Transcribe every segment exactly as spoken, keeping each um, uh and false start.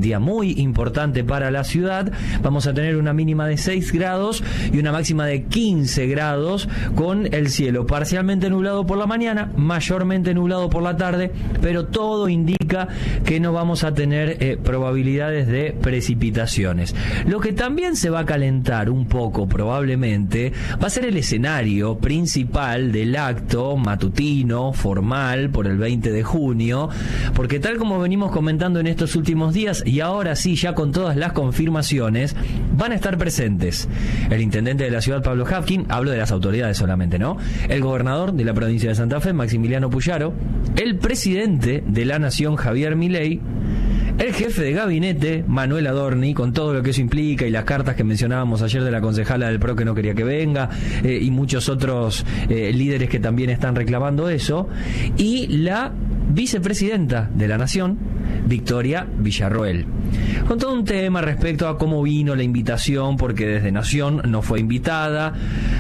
día muy importante para la ciudad. Vamos a tener una mínima de seis grados y una máxima de quince grados, con el cielo parcialmente nublado por la mañana, mayormente nublado por la tarde, pero todo indica que no vamos a tener eh, probabilidades de precipitaciones. Lo que también se va a calentar un poco probablemente va a ser el escenario principal del acto matutino formal por el veinte de junio, porque tal como venimos comentando en estos últimos días, y ahora sí ya con todas las confirmaciones, van a estar presentes el intendente de la ciudad, Pablo Hafkin, hablo de las autoridades solamente, ¿no? El gobernador de la provincia de Santa Fe, Maximiliano Puyaro, el presidente de la Nación, Javier Milei, el jefe de gabinete, Manuel Adorni, con todo lo que eso implica y las cartas que mencionábamos ayer de la concejala del P R O que no quería que venga, eh, y muchos otros eh, líderes que también están reclamando eso, y la vicepresidenta de la Nación, Victoria Villarroel, con todo un tema respecto a cómo vino la invitación, porque desde Nación no fue invitada.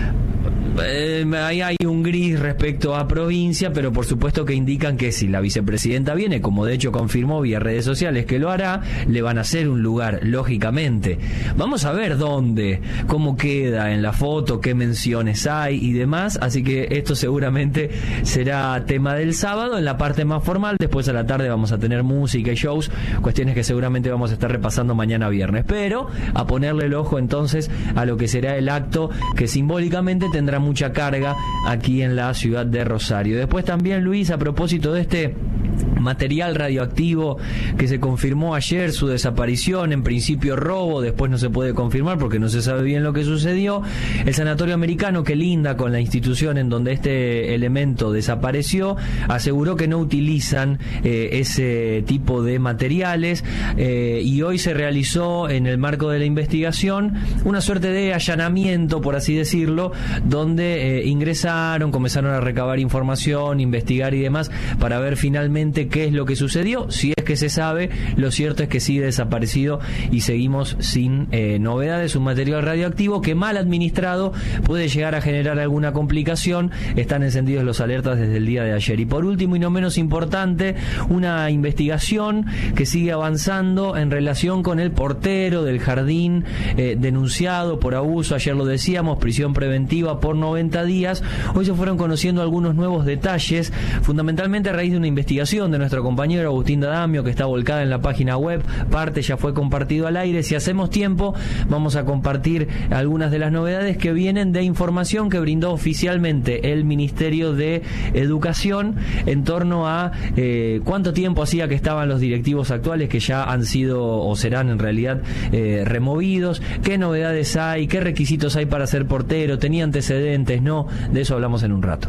Eh, ahí hay un gris respecto a provincia, pero por supuesto que indican que si la vicepresidenta viene, como de hecho confirmó vía redes sociales que lo hará, le van a hacer un lugar, lógicamente. Vamos a ver dónde, cómo queda en la foto, qué menciones hay y demás, así que esto seguramente será tema del sábado en la parte más formal. Después a la tarde vamos a tener música y shows, cuestiones que seguramente vamos a estar repasando mañana viernes, pero a ponerle el ojo entonces a lo que será el acto, que simbólicamente tendrá mucha carga aquí en la ciudad de Rosario. Después también, Luis, a propósito de este material radioactivo que se confirmó ayer su desaparición, en principio robo, después no se puede confirmar porque no se sabe bien lo que sucedió. El Sanatorio Americano, que linda con la institución en donde este elemento desapareció, aseguró que no utilizan eh, ese tipo de materiales, eh, y hoy se realizó en el marco de la investigación una suerte de allanamiento, por así decirlo, donde eh, ingresaron, comenzaron a recabar información, investigar y demás para ver finalmente qué es lo que sucedió. Si es que se sabe, lo cierto es que sigue desaparecido y seguimos sin eh, novedades. Un material radioactivo que, mal administrado, puede llegar a generar alguna complicación. Están encendidos los alertas desde el día de ayer. Y por último, y no menos importante, una investigación que sigue avanzando en relación con el portero del jardín eh, denunciado por abuso. Ayer lo decíamos, prisión preventiva por noventa días. Hoy se fueron conociendo algunos nuevos detalles, fundamentalmente a raíz de una investigación de nuestro compañero Agustín D'Adamio, que está volcada en la página web. Parte ya fue compartido al aire. Si hacemos tiempo, vamos a compartir algunas de las novedades que vienen de información que brindó oficialmente el Ministerio de Educación en torno a eh, cuánto tiempo hacía que estaban los directivos actuales, que ya han sido o serán en realidad eh, removidos, qué novedades hay, qué requisitos hay para ser portero, tenía antecedentes, no, de eso hablamos en un rato.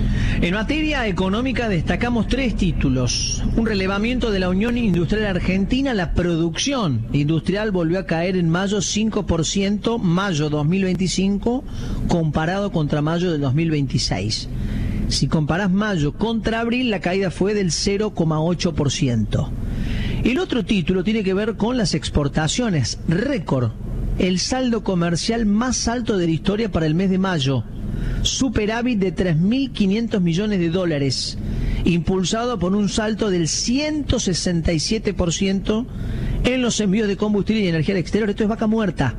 En materia económica destacamos tres títulos. Un relevamiento de la Unión Industrial Argentina. La producción industrial volvió a caer en mayo cinco por ciento, mayo dos mil veinticinco, comparado contra mayo del dos mil veintiséis. Si comparás mayo contra abril, la caída fue del cero coma ocho por ciento. El otro título tiene que ver con las exportaciones. Récord. El saldo comercial más alto de la historia para el mes de mayo. Superávit de tres mil quinientos millones de dólares, impulsado por un salto del ciento sesenta y siete por ciento en los envíos de combustible y energía al exterior. Esto es vaca muerta.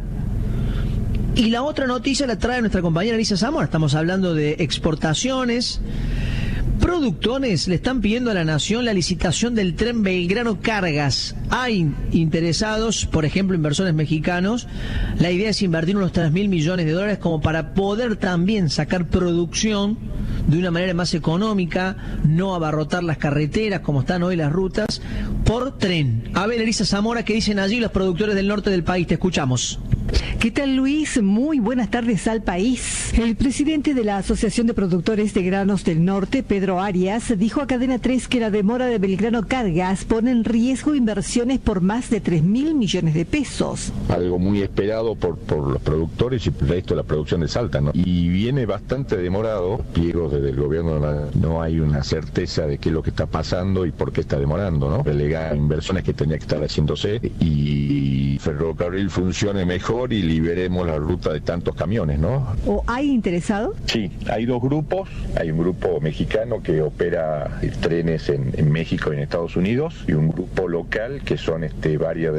Y la otra noticia la trae nuestra compañera Elisa Zamora. Estamos hablando de exportaciones. Productores le están pidiendo a la Nación la licitación del tren Belgrano Cargas. Hay interesados, por ejemplo, inversores mexicanos. La idea es invertir unos tres mil millones de dólares como para poder también sacar producción de una manera más económica, no abarrotar las carreteras como están hoy las rutas, por tren. A ver, Elisa Zamora, ¿qué dicen allí los productores del norte del país? Te escuchamos. ¿Qué tal, Luis? Muy buenas tardes al país. El presidente de la Asociación de Productores de Granos del Norte, Pedro Arias, dijo a Cadena tres que la demora de Belgrano Cargas pone en riesgo inversiones por más de tres mil millones de pesos. Algo muy esperado por, por los productores y por el resto de la producción de Salta, ¿no? Y viene bastante demorado. Pliegos desde el gobierno, no hay una certeza de qué es lo que está pasando y por qué está demorando, ¿no? Relegar inversiones que tenía que estar haciéndose y ferrocarril funcione mejor y liberemos la ruta de tantos camiones, ¿no? ¿O hay interesado? Sí, hay dos grupos. Hay un grupo mexicano que opera trenes en, en México y en Estados Unidos y un grupo local que son este varias de